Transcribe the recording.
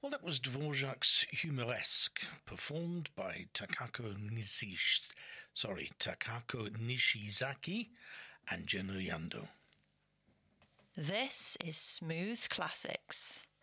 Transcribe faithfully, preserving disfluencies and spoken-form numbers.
Well, that was Dvorak's Humoresque, performed by Takako Nishi, sorry, Takako Nishizaki and Jeno Yando. This is Smooth Classics.